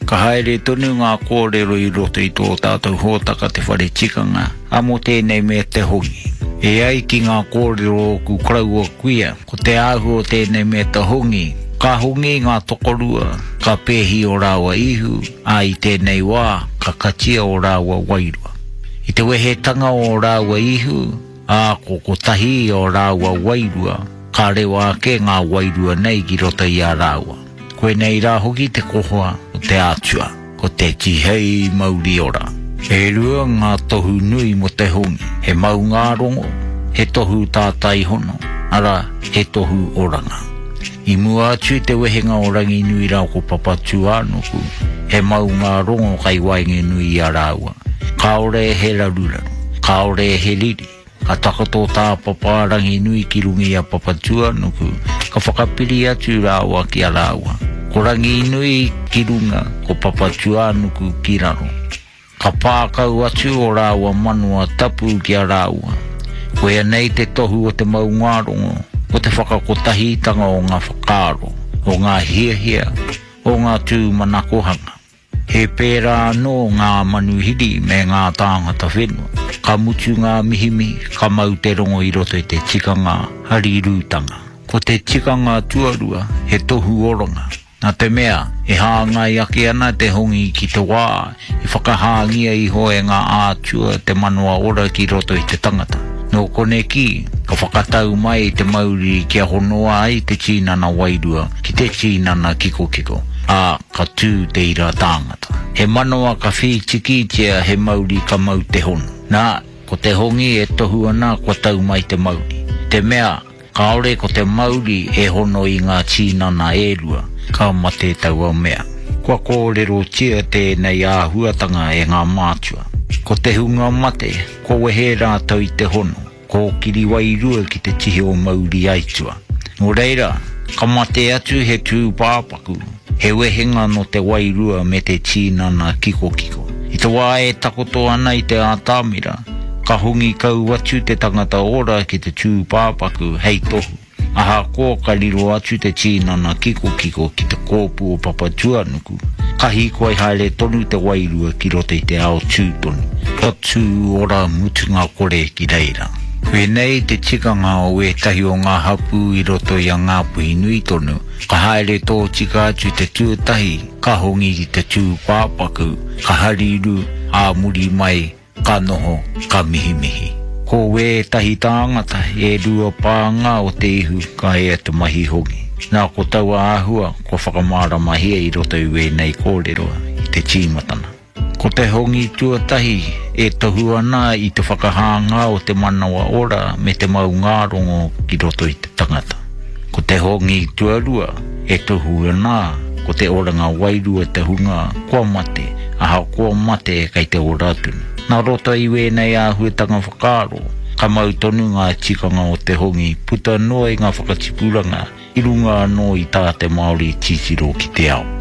Ka haere tonu ngā kōrero I roto I tō tātou hōtaka te whare tikanga, amo tēnei mea te hongi. E ai ki ngā kōrero ku kraua kuia, ko te ahu o tēnei mea te hongi, ka hongi ngā tokorua, ka pēhi o rāua ihu, a I tēnei wā, ka katia o rāua wairua. I te wehetanga o rāua ihu, a ko tahi o rāua wairua, ka rewa ke ngā wairua nei ki rota I a rāua. Koe nei rā hoki te kohoa o te ātua, ko te tihei mauri ora. E rua ngā tohu nui mo te hongi, he mau ngā rongo, he tohu tātai hono, ara he tohu oranga. I mua atu te wehenga o rangi nui rā ko papatu ānuku, he mau ngā rongo kai wainge nui a rāua. Kaore he raruraru, kaore he riri, ka takoto tā papa rangi nui ki rungi a papatu ānuku, ka whakapiri atu rāua ki a rāua. Ko rangi nui ki runga ko papatu ānuku ki raro. Ka pākau atu o rāua manua tapu ki a rāua. Koe nei te tohu o te mau ngārongo, o te whakakotahitanga o ngā whakaro, o ngā hiahia, o ngā tū manakohanga. He pērā no ngā manuhiri me ngā tāngata whenua. Ka mutu ngā mihimi, ka mau te rongo I roto I te tikanga harirūtanga. Ko te tikanga tuarua, he tohu oronga. Nā te mea, e hāngai ake ana te hongi ki te wā, I whakahāngia I hoe ngā ātua te manua ora ki roto I te tangata. Nō kone ki, ka whakatau mai te mauri kia honoa ai te tīnana wairua ki te tīnana kiko kiko. A ka tū te ira tāngata. He manoa ka whi tikitia he mauri ka mau te hono. Nā, ko te hongi e tohu ana kua tau mai te mauri. Te mea, ka ore ko te mauri e hono I ngā tīnana e rua. Ka mate tau au mea. Kua kōrero tia tēnei āhuatanga e ngā mātua. Ko te hunga mate, ko wehe rātau I te hono. Ko kiri wairua ki te tihi o mauri aitua. Nō reira, ka mate atu he tū pāpaku. He wehenga no te wairua me te tīnana kiko kiko. I te wā e takoto ana I te ātāmira. Ka hongi kau atu te tangata ora ki te tū pāpaku hei tohu. Aha ko ka riro atu te tīnana kiko kiko ki te kōpu o papatuanuku. Kahi koe haere tonu te wairua ki rote I te ao tūtoni. Ka tū ora mutunga kore ki reira. Whenei te tikanga o etahi o ngā hapu I roto I a ngā puhi nui tonu. Ka haere tō tika atu te tuatahi, ka hongi ki te tū pāpaku, ka hariru, a muri mai, ka noho, ka mihi mihi. Ko we tahi tāngata e rua pānga o te ihu ka ea te mahi hongi. Nā ko taua āhua ko whakamara mahia I roto I wēnei kōreroa I te tīmatana. Ko te hongi tuatahi e tohu ana I te whakahanga o te manawa ora me te mau ngārongo ki roto I te tangata. Ko te hongi tuarua e tohu ana ko te oranga wairua te hunga kua mate, aha kua mate kai te oratunu. Nā roto I wēnei āhuetanga whakaro, ka mau tonu ngā tikanga o te hongi, puta noa I ngā whakatipuranga, I runga anō I tā te Māori titiro ki te ao.